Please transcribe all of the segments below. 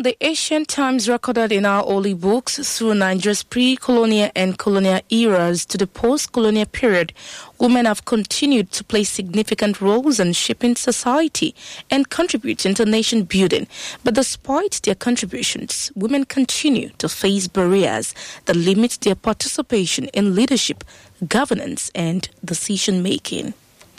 the ancient times recorded in our holy books through Nigeria's pre-colonial and colonial eras to the post-colonial period, women have continued to play significant roles in shaping society and contributing to nation building. But despite their contributions, women continue to face barriers that limit their participation in leadership, governance, and decision-making.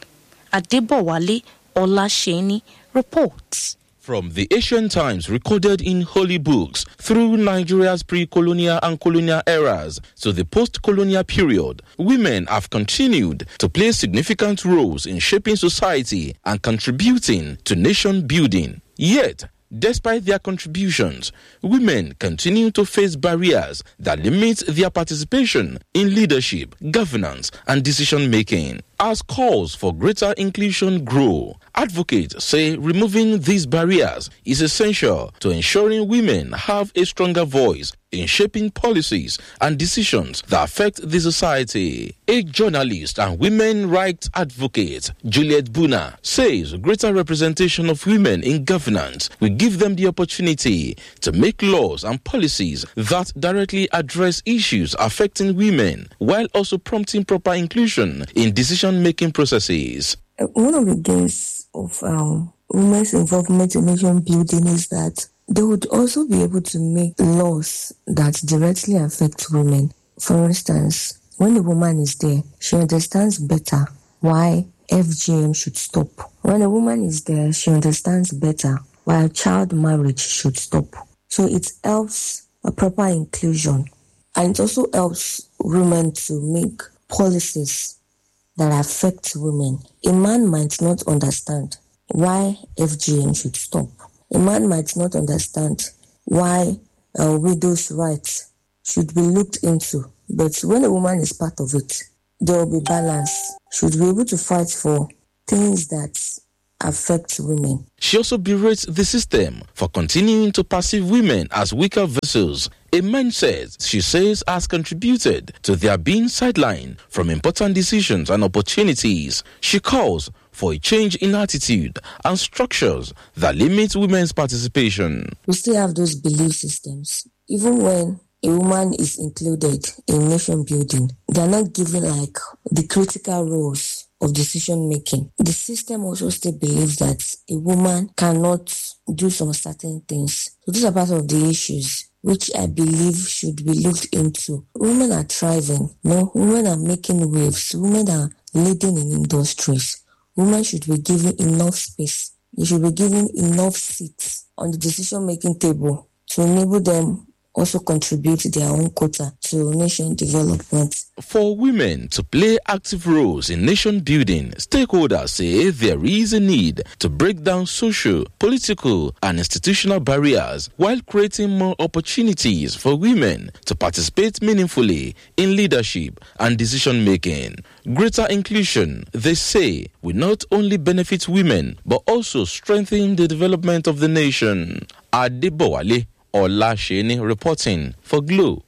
Adebowale Olasheni reports. From the ancient times recorded in holy books through Nigeria's pre-colonial and colonial eras to the post-colonial period, women have continued to play significant roles in shaping society and contributing to nation building. Yet, despite their contributions, women continue to face barriers that limit their participation in leadership, governance, and decision-making. As calls for greater inclusion grow, advocates say removing these barriers is essential to ensuring women have a stronger voice in shaping policies and decisions that affect the society. A journalist and women rights advocate, Juliet Buna, says greater representation of women in governance will give them the opportunity to make laws and policies that directly address issues affecting women, while also prompting proper inclusion in decision-making processes. One of the gains of women's involvement in nation building is that they would also be able to make laws that directly affect women. For instance, when a woman is there, she understands better why FGM should stop. When a woman is there, she understands better why child marriage should stop. So it helps a proper inclusion. And it also helps women to make policies that affect women. A man might not understand why FGM should stop. A man might not understand why widows' rights should be looked into. But when a woman is part of it, there will be balance. Should be able to fight for things that affect women. She also berates the system for continuing to perceive women as weaker vessels. A mindset, she says, has contributed to their being sidelined from important decisions and opportunities. She calls for a change in attitude and structures that limit women's participation. We still have those belief systems. Even when a woman is included in nation building, they are not given like the critical roles of decision making. The system also still believes that a woman cannot do some certain things. So these are part of the issues which I believe should be looked into. Women are thriving. No, women are making waves. Women are leading in industries. Women should be given enough space. They should be given enough seats on the decision-making table to enable them also contribute their own quota to nation development. For women to play active roles in nation building, stakeholders say there is a need to break down social, political, and institutional barriers while creating more opportunities for women to participate meaningfully in leadership and decision-making. Greater inclusion, they say, will not only benefit women, but also strengthen the development of the nation. Adebowale Olasheni reporting for Glo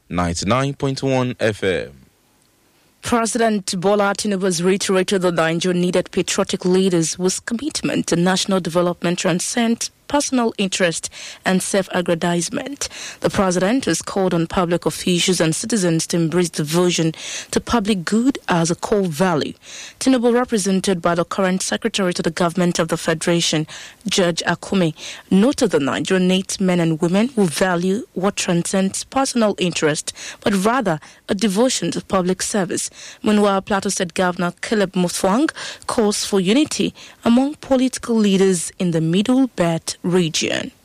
99.1 FM. President Bola Tinubu has reiterated that Nigeria needed patriotic leaders whose commitment to national development transcends personal interest and self-aggrandizement. The president has called on public officials and citizens to embrace devotion to public good as a core value. Tinubu, represented by the current Secretary to the Government of the Federation, George Akume, noted that Nigeria needs men and women who value what transcends personal interest, but rather a devotion to public service. Meanwhile, Plateau State Governor Caleb Mutfwang calls for unity among political leaders in the Middle Belt region.